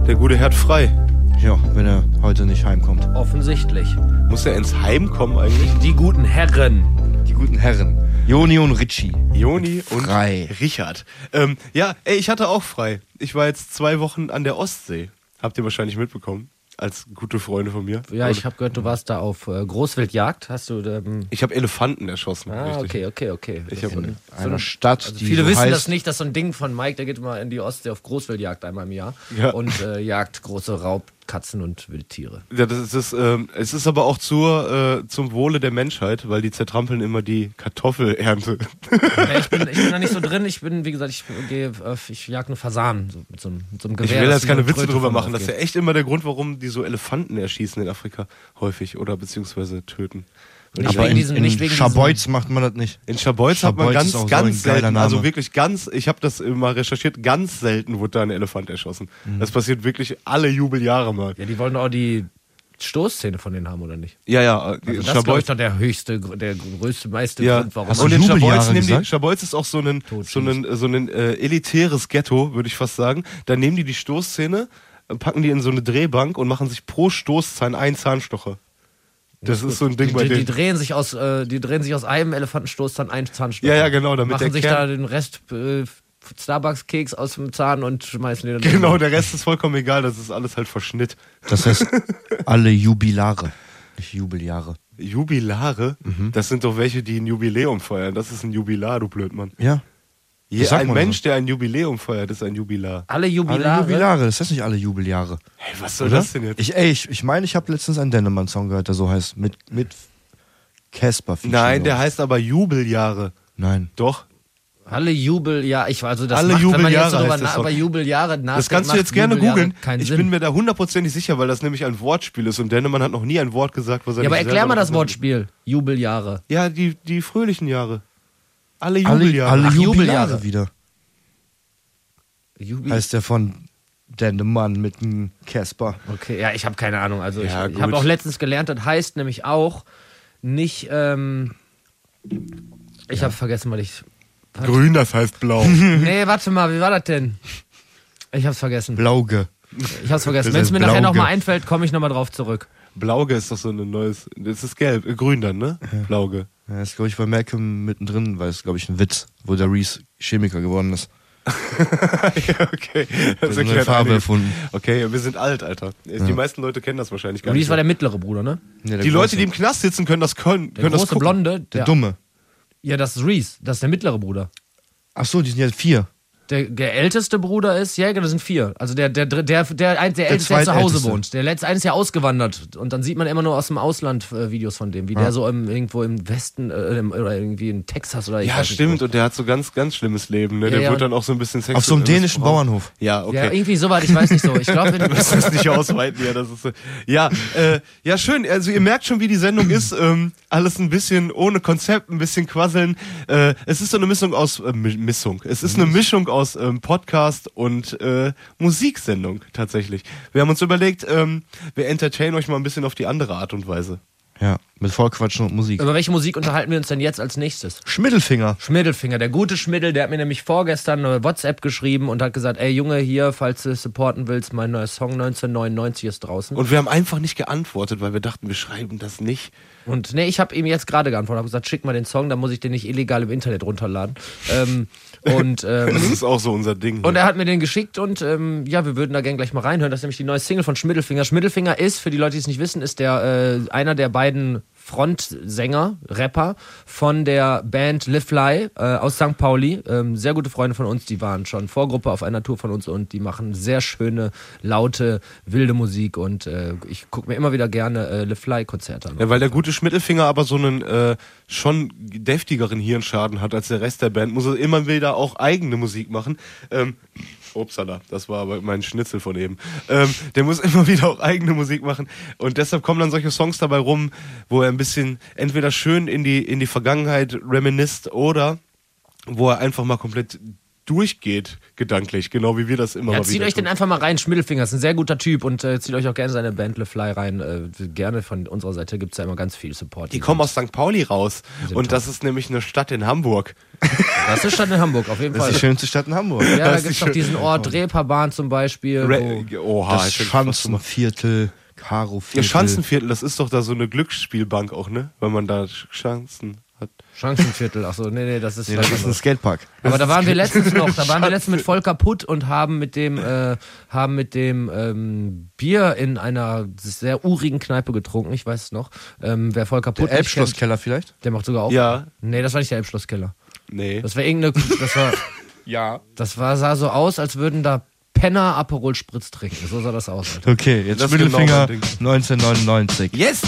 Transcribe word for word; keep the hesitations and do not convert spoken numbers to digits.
Der gute Herr hat frei. Ja, wenn er heute nicht heimkommt. Offensichtlich. Muss er ins Heim kommen eigentlich? Die guten Herren. Die guten Herren. Joni und Richie. Joni und Frei. Richard. Ähm, ja, ey, ich hatte auch frei. Ich war jetzt zwei Wochen an der Ostsee. Habt ihr wahrscheinlich mitbekommen. Als gute Freunde von mir. Ja, ich habe gehört, du warst da auf äh, Großwildjagd. Hast du... Ähm Ich habe Elefanten erschossen. ah, richtig. okay, okay, okay. Ich Das habe ist so Eine Stadt, Also die viele so wissen heißt, das nicht, das ist so ein Ding von Mike, der geht immer in die Ostsee auf Großwildjagd einmal im Jahr Ja. und äh, jagt große Raubkatzen und Wildtiere. Ja, das ist, das, ähm, es ist aber auch zur, äh, zum Wohle der Menschheit, weil die zertrampeln immer die Kartoffelernte. Ja, ich, bin, ich bin da nicht so drin, ich bin, wie gesagt, ich gehe, äh, ich jag einen Fasan so, mit, so einem, mit so einem Gewehr. Ich will das jetzt keine so eine Witze Tröte drüber von machen. Das ist ja aufgeht. echt immer der Grund, warum die so Elefanten erschießen in Afrika häufig oder beziehungsweise töten. Nicht aber wegen in, diesen- in nicht wegen Schaboiz macht man das nicht. In Schabolz hat man Schabolz ganz, ist auch so ganz ein geiler selten, Name. also wirklich ganz, ich habe das mal recherchiert, ganz selten wurde da ein Elefant erschossen. Mhm. Das passiert wirklich alle Jubeljahre mal. Ja, die wollen doch auch die Stoßzähne von denen haben, oder nicht? Ja, ja, Also das ist, Schabolz- glaube ich, doch der höchste, der größte, meiste Ja, Grund, warum Hast du und in Jubeljahre Schabolz, nehmen die, gesagt? Schabolz ist auch so ein, Tot so ein, so ein äh, elitäres Ghetto, würde ich fast sagen. Da nehmen die die Stoßzähne, äh, packen die in so eine Drehbank und machen sich pro Stoßzahn einen Zahnstocher. Das ist so ein Ding die, bei die, die denen. drehen sich aus, äh, die drehen sich aus einem Elefantenstoß dann einen Zahnstocher. Ja, ja, genau, damit machen der sich Kern- da den Rest äh, Starbucks-Keks aus dem Zahn und schmeißen den dann Genau, rein. der Rest ist vollkommen egal, das ist alles halt Verschnitt. Das heißt alle Jubilare. Nicht Jubeljahre. Jubilare, Mhm. das sind doch welche, die ein Jubiläum feiern. Das ist ein Jubilar, du Blödmann. Ja. Je, sagt ein man Mensch, so. der ein Jubiläum feiert, ist ein Jubilar. Alle Jubilare. Alle Jubilare, das heißt nicht alle Jubeljahre. Hey, was soll Oder? das denn jetzt? Ich, ey, ich, ich meine, ich habe letztens einen Dennemann-Song gehört, der so heißt. Mit, mit Casper. Nein, der heißt aber Jubeljahre. Nein. Doch. Alle Jubeljahre, ich also das Alle macht, wenn man jetzt Jubeljahre so drüber heißt der nach, Song. über Jubeljahre nachdenkt, Das kannst du macht jetzt gerne Jubeljahre googeln. keinen Ich Sinn. bin mir da hundertprozentig sicher, weil das nämlich ein Wortspiel ist und Dennemann hat noch nie ein Wort gesagt, was er ja, aber nicht erklär selber mal das gesagt hat. Wortspiel. Jubeljahre. Ja, die, die fröhlichen Jahre. Alle Alle, Jubeljahre. alle Ach, Jubeljahre Jubeljahre. wieder. Jubil Heißt der von Dennemann mit dem Casper. Okay, ja, ich habe keine Ahnung. Also Ja, ich, ich gut. habe auch letztens gelernt, das heißt nämlich auch nicht, ähm, ich habe vergessen, weil ich, Grün, das heißt blau. nee, warte mal, wie war das denn? Ich hab's vergessen. Blauge. Ich hab's vergessen. Das Wenn es heißt mir nachher Blauge. nochmal einfällt, komme ich nochmal drauf zurück. Blauge ist doch so ein neues, das ist gelb, äh, grün dann, ne? Blauge. Ja, das ist, glaube ich, bei Malcolm mittendrin, weil es, glaube ich, ein Witz, wo der Reese Chemiker geworden ist. ja, okay. Das So eine erklärt Farbe einiges. erfunden. Okay, wir sind alt, Alter. Die meisten Leute kennen das wahrscheinlich gar Reese nicht. war der mittlere Bruder, ne? Nee, der Die Leute, Große. die im Knast sitzen, können das können. Der können das große gucken. Blonde. Der Dumme. Ja, das ist Reese. Das ist der mittlere Bruder. Ach so, die sind ja vier. Der, der älteste Bruder ist, ja, das sind vier. Also der, der, der, der, der, ein- der, älteste, der zu Hause zweitälteste. wohnt. Der letzte, eines ist ja ausgewandert. Und dann sieht man immer nur aus dem Ausland äh, Videos von dem, wie der so im, irgendwo im Westen äh, im, oder irgendwie in Texas oder ich Ja, weiß nicht stimmt. wo. Und der hat so ganz, ganz schlimmes Leben. Ne? Ja, Der ja. wird dann auch so ein bisschen sexuell. Auf so einem dänischen missbraucht. Bauernhof. Ja, Ja, okay. irgendwie soweit, ich weiß nicht so. Ich glaube, Du musst es nicht ausweiten, ja, das ist so. Ja, äh, ja, schön. Also ihr merkt schon, wie die Sendung ist. Ähm, alles ein bisschen ohne Konzept, ein bisschen quasseln. Äh, es ist so eine Mischung aus äh, Mi- Missung. Es ist eine Mischung aus ähm, Podcast und äh, Musiksendung tatsächlich. Wir haben uns überlegt, ähm, wir entertainen euch mal ein bisschen auf die andere Art und Weise. Ja, mit Vollquatschen und Musik. über welche Musik unterhalten wir uns denn jetzt als nächstes? Schmiddelfinger. Schmiddelfinger, der gute Schmiddel, der hat mir nämlich vorgestern eine WhatsApp geschrieben und hat gesagt, ey Junge, hier, falls du supporten willst, mein neuer Song neunzehnhundertneunundneunzig ist draußen. Und, Und wir haben einfach nicht geantwortet, weil wir dachten, wir schreiben das nicht. und nee, ich habe ihm jetzt gerade geantwortet, habe gesagt, schick mal den Song, dann muss ich den nicht illegal im Internet runterladen. ähm, und ähm, Das ist auch so unser Ding. Und er hat mir den geschickt und ähm, ja, wir würden da gerne gleich mal reinhören. Das ist nämlich die neue Single von Schmiddelfinger. Schmiddelfinger ist, für die Leute, die es nicht wissen, ist der äh, einer der beiden Frontsänger, Rapper von der Band Live Fly äh, aus Sankt Pauli. Ähm, sehr gute Freunde von uns, die waren schon Vorgruppe auf einer Tour von uns und die machen sehr schöne, laute, wilde Musik und äh, ich gucke mir immer wieder gerne äh, Live Fly Konzerte an. Ja, weil der gute Schmittelfinger aber so einen äh, schon deftigeren Hirnschaden hat als der Rest der Band, muss er immer wieder auch eigene Musik machen. Ähm, Upsala, das war aber mein Schnitzel von eben. Ähm, der muss immer wieder auch eigene Musik machen und deshalb kommen dann solche Songs dabei rum, wo er ein bisschen entweder schön in die, in die Vergangenheit reminiszt oder wo er einfach mal komplett durchgeht, gedanklich, genau wie wir das immer Ja, mal zieht wieder euch den tun. einfach mal rein. Schmiddelfinger ist ein sehr guter Typ und äh, zieht euch auch gerne seine Band Le Fly rein. Äh, gerne von unserer Seite gibt es ja immer ganz viel Support. Die kommen aus Sankt Pauli raus sind und top. das ist nämlich eine Stadt in Hamburg. Das ist eine Stadt in Hamburg, auf jeden Das ist Fall. die schönste Stadt in Hamburg. Ja, da Das gibt es ist doch diesen Ort Reeperbahn zum Beispiel. Re Wo Oha, Das ich find fast schon mal- Schanzenviertel, Karo-Viertel. Ja, Schanzenviertel, das ist doch da so eine Glücksspielbank auch, ne? Weil man da Chancen hat. Schanzenviertel, achso, nee, nee, das ist. Nee, das ist ein Skatepark. Aber da waren wir letztens noch, da waren wir letztens mit Volker Putt und haben mit dem, äh, haben mit dem ähm, Bier in einer sehr urigen Kneipe getrunken, ich weiß es noch. Ähm, wer Volker Putt Der nicht kennt, Elbschlosskeller vielleicht? der macht sogar auch. Ja. Nee, das war nicht der Elbschlosskeller. Nee. Das war irgendeine, das war, Ja. das war, sah so aus, als würden da Penner Aperol Spritz trinken. So sah das aus. Alter. Okay, jetzt Das ist genau Mittelfinger mein Ding. neunzehnhundertneunundneunzig. Yes!